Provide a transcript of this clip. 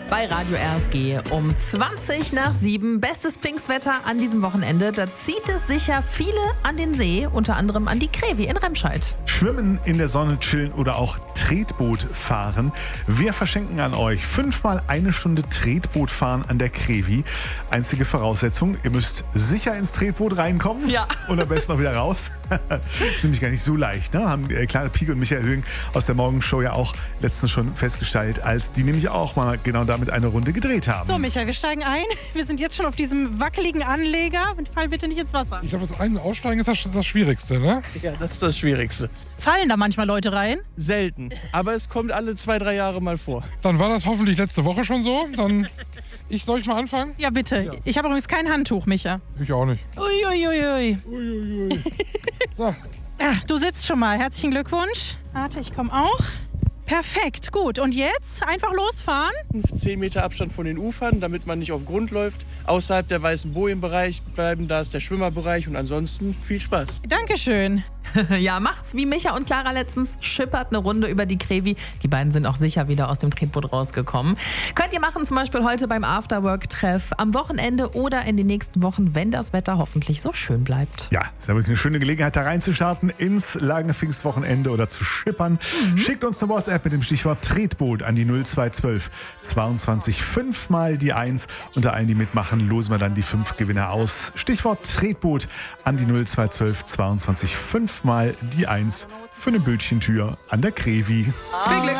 Bei Radio RSG um 6:20. Bestes Pfingstwetter an diesem Wochenende. Da zieht es sicher viele an den See, unter anderem an die Krevi in Remscheid. Schwimmen, in der Sonne chillen oder auch Tretboot fahren. Wir verschenken an euch 5-mal 1 Stunde Tretboot fahren an der Krevi. Einzige Voraussetzung, ihr müsst sicher ins Tretboot reinkommen. Ja. Und am besten auch wieder raus. Ist nämlich gar nicht so leicht, ne? Haben Clara Pieke und Michael Höhing aus der Morgenshow ja auch letztens schon festgestellt, als die nämlich auch mal genau damit eine Runde gedreht haben. So, Michael, wir steigen ein. Wir sind jetzt schon auf diesem wackeligen Anleger. Fall bitte nicht ins Wasser. Ich glaube, das Ein- und Aussteigen ist das Schwierigste, ne? Ja, das ist das Schwierigste. Fallen da manchmal Leute rein? Selten. Aber es kommt alle 2-3 Jahre mal vor. Dann war das hoffentlich letzte Woche schon so. Soll ich mal anfangen? Ja, bitte. Ja. Ich habe übrigens kein Handtuch, Micha. Ich auch nicht. Uiuiui. Uiuiui. So. Ja, du sitzt schon mal. Herzlichen Glückwunsch. Warte, ich komme auch. Perfekt, gut. Und jetzt einfach losfahren? 10 Meter Abstand von den Ufern, damit man nicht auf Grund läuft. Außerhalb der weißen Bojenbereich bleiben, da ist der Schwimmerbereich und ansonsten viel Spaß. Dankeschön. Ja, macht's wie Micha und Clara letztens. Schippert eine Runde über die Krevi. Die beiden sind auch sicher wieder aus dem Tretboot rausgekommen. Könnt ihr machen, zum Beispiel heute beim Afterwork-Treff, am Wochenende oder in den nächsten Wochen, wenn das Wetter hoffentlich so schön bleibt. Ja, ist ja wirklich eine schöne Gelegenheit, da reinzustarten ins lange Pfingstwochenende oder zu schippern. Schickt uns eine WhatsApp mit dem Stichwort Tretboot an die 0212 22 5-mal die 1. Unter allen, die mitmachen, losen wir dann die 5 Gewinner aus. Stichwort Tretboot an die 0212 22 5-mal die 1 für eine Bötchentür an der Krevi. Viel Glück!